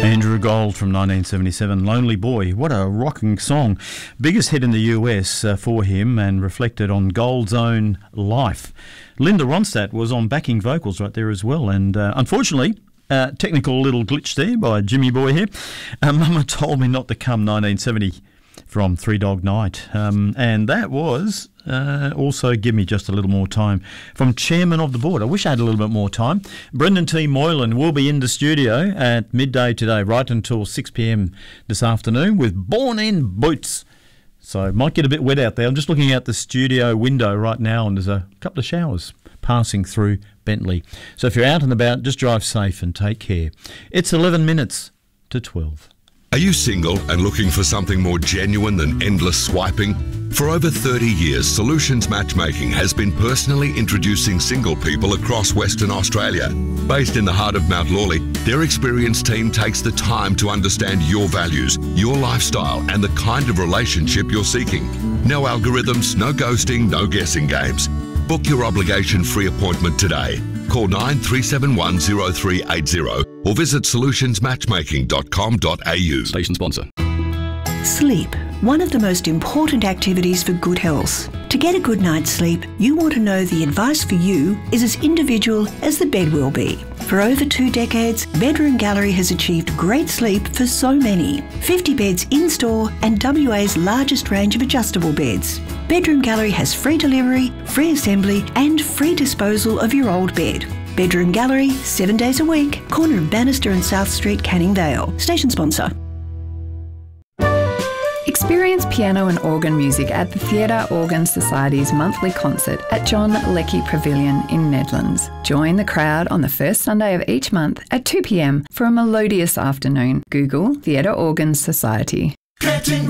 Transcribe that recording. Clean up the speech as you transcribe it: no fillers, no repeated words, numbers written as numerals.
Andrew Gold from 1977, Lonely Boy. What a rocking song. Biggest hit in the US for him and reflected on Gold's own life. Linda Ronstadt was on backing vocals right there as well. And unfortunately, technical little glitch there by Jimmy Boy here. Mama Told Me Not to Come, 1970 from Three Dog Night. And that was also Give Me Just a Little More Time from Chairman of the Board. I wish I had a little bit more time. Brendan T. Moylan will be in the studio at midday today, right until 6 p.m. this afternoon with Born in Boots. So it might get a bit wet out there. I'm just looking out the studio window right now and there's a couple of showers passing through Bentley. So if you're out and about, just drive safe and take care. It's 11 minutes to 12. Are you single and looking for something more genuine than endless swiping? For over 30 years, Solutions Matchmaking has been personally introducing single people across Western Australia. Based in the heart of Mount Lawley, their experienced team takes the time to understand your values, your lifestyle, and the kind of relationship you're seeking. No algorithms, no ghosting, no guessing games. Book your obligation-free appointment today. Call 9371 0380 or visit solutionsmatchmaking.com.au. Station sponsor. Sleep, one of the most important activities for good health. To get a good night's sleep, you want to know the advice for you is as individual as the bed will be. For over 2 decades, Bedroom Gallery has achieved great sleep for so many. 50 beds in-store and WA's largest range of adjustable beds. Bedroom Gallery has free delivery, free assembly and free disposal of your old bed. Bedroom Gallery, 7 days a week, corner of Bannister and South Street, Canning Vale. Station sponsor. Experience piano and organ music at the Theatre Organ Society's monthly concert at John Leckie Pavilion in Nedlands. Join the crowd on the first Sunday of each month at 2 p.m. for a melodious afternoon. Google Theatre Organ Society. Getting